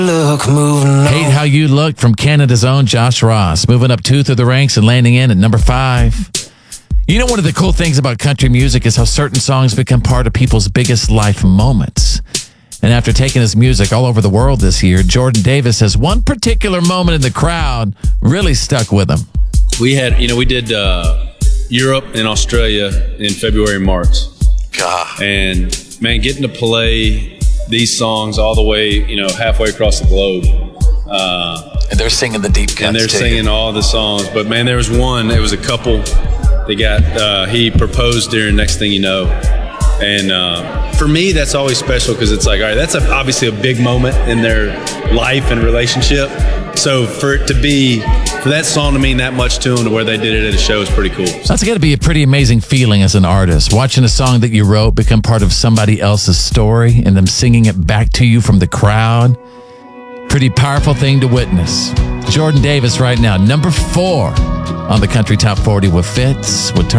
Look, moving on. Hate How You Look from Canada's own Josh Ross. Moving up 2 through the ranks and landing in at number 5. You know, one of the cool things about country music is how certain songs become part of people's biggest life moments. And after taking his music all over the world this year, Jordan Davis says one particular moment in the crowd really stuck with him. We did Europe and Australia in February and March. God. And, man, getting to play these songs all the way, halfway across the globe. And they're singing the deep cuts, and they're singing all the songs. But, man, there was one. It was a couple. They got he proposed during Next Thing You Know. And for me, that's always special because it's like, all right, that's obviously a big moment in their life and relationship. So for that song to mean that much to them to where they did it at a show is pretty cool. That's got to be a pretty amazing feeling as an artist, watching a song that you wrote become part of somebody else's story and them singing it back to you from the crowd. Pretty powerful thing to witness. Jordan Davis right now, number 4 on the Country Top 40 with Fitz.